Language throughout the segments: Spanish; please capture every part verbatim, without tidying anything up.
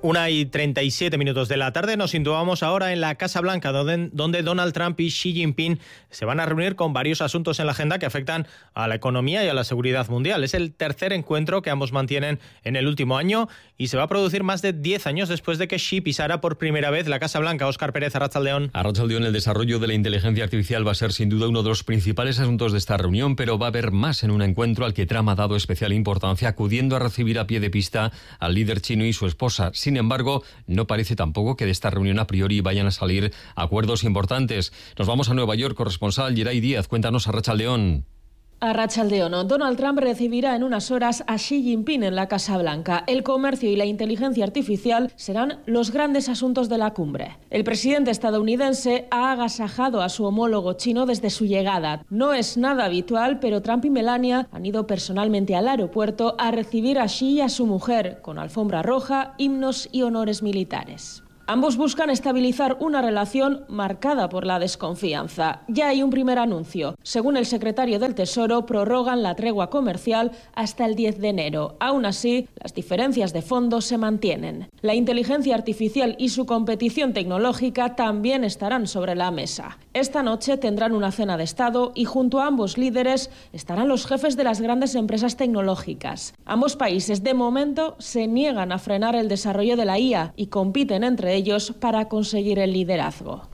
Una y treinta y siete minutos de la tarde nos situamos ahora en la Casa Blanca, donde, donde Donald Trump y Xi Jinping se van a reunir con varios asuntos en la agenda que afectan a la economía y a la seguridad mundial. Es el tercer encuentro que ambos mantienen en el último año y se va a producir más de diez años después de que Xi pisara por primera vez la Casa Blanca. Óscar Pérez, Arratsaldeón. Arratsaldeón, el desarrollo de la inteligencia artificial va a ser sin duda uno de los principales asuntos de esta reunión, pero va a haber más en un encuentro al que Trump ha dado especial importancia, acudiendo a recibir a pie de pista al líder chino y su esposa. Sin embargo, no parece tampoco que de esta reunión a priori vayan a salir acuerdos importantes. Nos vamos a Nueva York, corresponsal Yeray Díaz, cuéntanos, Arratsaldeón. Arratsaldeón. Donald Trump recibirá en unas horas a Xi Jinping en la Casa Blanca. El comercio y la inteligencia artificial serán los grandes asuntos de la cumbre. El presidente estadounidense ha agasajado a su homólogo chino desde su llegada. No es nada habitual, pero Trump y Melania han ido personalmente al aeropuerto a recibir a Xi y a su mujer, con alfombra roja, himnos y honores militares. Ambos buscan estabilizar una relación marcada por la desconfianza. Ya hay un primer anuncio. Según el secretario del Tesoro, prorrogan la tregua comercial hasta el diez de enero. Aún así, las diferencias de fondo se mantienen. La inteligencia artificial y su competición tecnológica también estarán sobre la mesa. Esta noche tendrán una cena de Estado y junto a ambos líderes estarán los jefes de las grandes empresas tecnológicas. Ambos países, de momento, se niegan a frenar el desarrollo de la I A y compiten entre ellos para conseguir el liderazgo.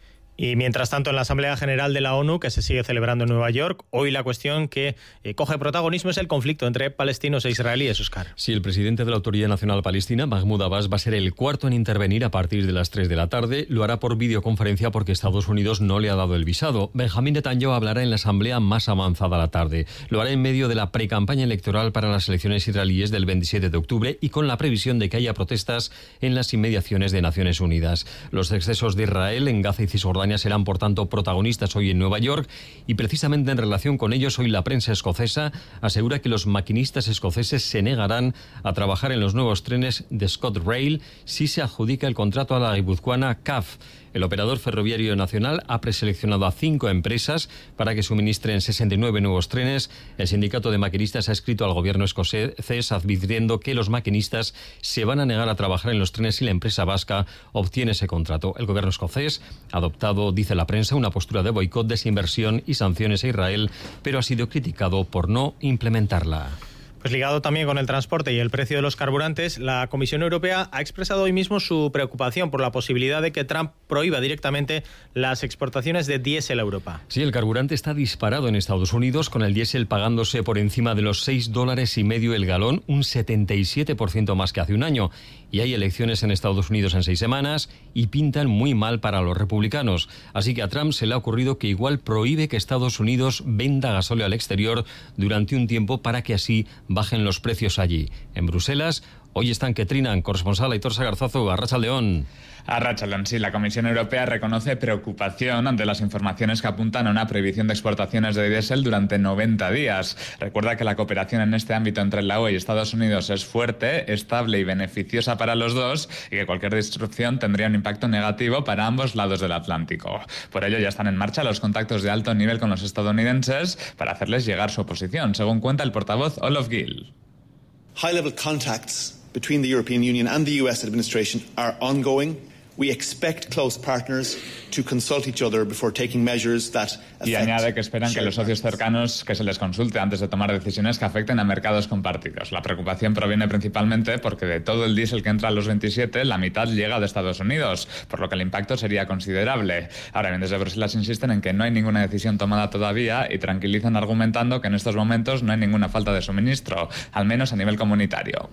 Y mientras tanto, en la Asamblea General de la ONU, que se sigue celebrando en Nueva York, hoy la cuestión que eh, coge protagonismo es el conflicto entre palestinos e israelíes, Óscar. Sí, el presidente de la Autoridad Nacional Palestina, Mahmoud Abbas, va a ser el cuarto en intervenir a partir de las tres de la tarde. Lo hará por videoconferencia porque Estados Unidos no le ha dado el visado. Benjamín Netanyahu hablará en la Asamblea más avanzada la tarde. Lo hará en medio de la precampaña electoral para las elecciones israelíes del veintisiete de octubre y con la previsión de que haya protestas en las inmediaciones de Naciones Unidas. Los excesos de Israel en Gaza y Cisjordania serán, por tanto, protagonistas hoy en Nueva York y precisamente en relación con ellos hoy la prensa escocesa asegura que los maquinistas escoceses se negarán a trabajar en los nuevos trenes de ScotRail si se adjudica el contrato a la guipuzcoana C A F. El operador ferroviario nacional ha preseleccionado a cinco empresas para que suministren sesenta y nueve nuevos trenes. El sindicato de maquinistas ha escrito al gobierno escocés advirtiendo que los maquinistas se van a negar a trabajar en los trenes si la empresa vasca obtiene ese contrato. El gobierno escocés ha adoptado, dice la prensa, una postura de boicot, desinversión y sanciones a Israel, pero ha sido criticado por no implementarla. Pues ligado también con el transporte y el precio de los carburantes, la Comisión Europea ha expresado hoy mismo su preocupación por la posibilidad de que Trump prohíba directamente las exportaciones de diésel a Europa. Sí, el carburante está disparado en Estados Unidos, con el diésel pagándose por encima de los seis dólares y medio el galón, un setenta y siete por ciento más que hace un año. Y hay elecciones en Estados Unidos en seis semanas y pintan muy mal para los republicanos. Así que a Trump se le ha ocurrido que igual prohíbe que Estados Unidos venda gasóleo al exterior durante un tiempo para que así bajen los precios allí. En Bruselas, hoy están que trinan. Corresponsal Aitor Sagarzazu, Arratsaldeón. Arratsaldeón, sí, la Comisión Europea reconoce preocupación ante las informaciones que apuntan a una prohibición de exportaciones de diésel durante noventa días. Recuerda que la cooperación en este ámbito entre la U E y Estados Unidos es fuerte, estable y beneficiosa para los dos y que cualquier disrupción tendría un impacto negativo para ambos lados del Atlántico. Por ello ya están en marcha los contactos de alto nivel con los estadounidenses para hacerles llegar su oposición, según cuenta el portavoz Olof Gill. High-level contacts between the European Union and the U S administration are ongoing. We expect close partners to consult each other before taking measures that affect. Y añade que esperan que los socios cercanos que se les consulte antes de tomar decisiones que afecten a mercados compartidos. La preocupación proviene principalmente porque de todo el diésel que entra a los veintisiete, la mitad llega de Estados Unidos, por lo que el impacto sería considerable. Ahora bien, desde Bruselas insisten en que no hay ninguna decisión tomada todavía y tranquilizan argumentando que en estos momentos no hay ninguna falta de suministro, al menos a nivel comunitario.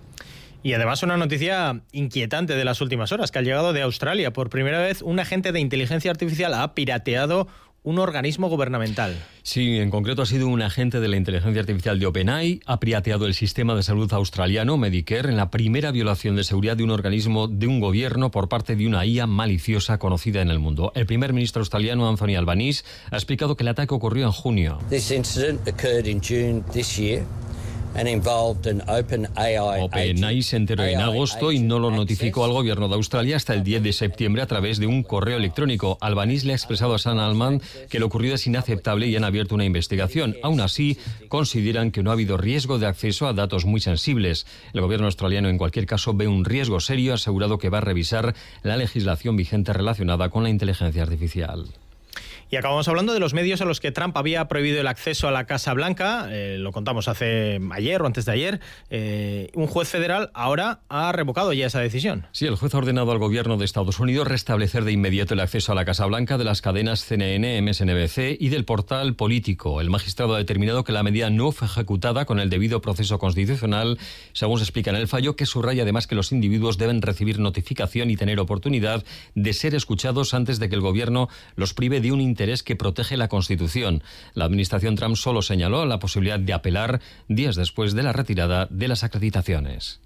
Y además una noticia inquietante de las últimas horas, que ha llegado de Australia. Por primera vez, un agente de inteligencia artificial ha pirateado un organismo gubernamental. Sí, en concreto ha sido un agente de la inteligencia artificial de OpenAI, ha pirateado el sistema de salud australiano, Medicare, en la primera violación de seguridad de un organismo de un gobierno por parte de una I A maliciosa conocida en el mundo. El primer ministro australiano, Anthony Albanese, ha explicado que el ataque ocurrió en junio. This incident occurred in June this year. OpenAI se enteró en agosto y no lo notificó al gobierno de Australia hasta el diez de septiembre a través de un correo electrónico. Albanese le ha expresado a Sam Altman que lo ocurrido es inaceptable y han abierto una investigación. Aún así, consideran que no ha habido riesgo de acceso a datos muy sensibles. El gobierno australiano, en cualquier caso, ve un riesgo serio, asegurado que va a revisar la legislación vigente relacionada con la inteligencia artificial. Y acabamos hablando de los medios a los que Trump había prohibido el acceso a la Casa Blanca. Eh, lo contamos hace ayer o antes de ayer. Eh, un juez federal ahora ha revocado ya esa decisión. Sí, el juez ha ordenado al gobierno de Estados Unidos restablecer de inmediato el acceso a la Casa Blanca de las cadenas C N N, M S N B C y del portal Político. El magistrado ha determinado que la medida no fue ejecutada con el debido proceso constitucional, según se explica en el fallo, que subraya además que los individuos deben recibir notificación y tener oportunidad de ser escuchados antes de que el gobierno los prive de un interés que protege la Constitución. La administración Trump solo señaló la posibilidad de apelar días después de la retirada de las acreditaciones.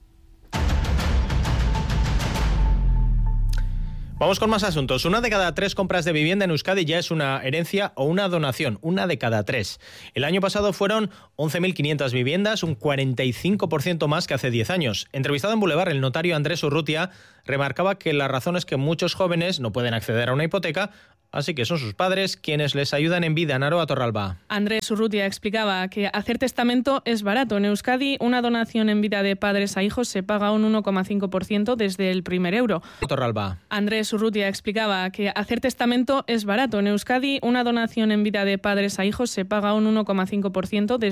Vamos con más asuntos. Una de cada tres compras de vivienda en Euskadi ya es una herencia o una donación. Una de cada tres. El año pasado fueron once mil quinientas viviendas, un cuarenta y cinco por ciento más que hace diez años. Entrevistado en Boulevard, el notario Andrés Urrutia remarcaba que la razón es que muchos jóvenes no pueden acceder a una hipoteca, así que son sus padres quienes les ayudan en vida. Naroa Torralba. Andrés Urrutia explicaba que hacer testamento es barato. En Euskadi, una donación en vida de padres a hijos se paga un uno coma cinco por ciento desde el primer euro. Torralba. Andrés Urrutia explicaba que hacer testamento es barato. En Euskadi, una donación en vida de padres a hijos se paga un uno coma cinco por ciento desde